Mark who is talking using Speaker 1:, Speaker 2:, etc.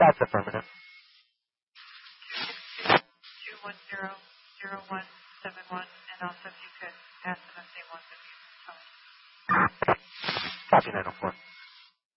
Speaker 1: That's affirmative.
Speaker 2: 210-0171, and also if you could ask them if they want the music tone.
Speaker 1: Copy 904.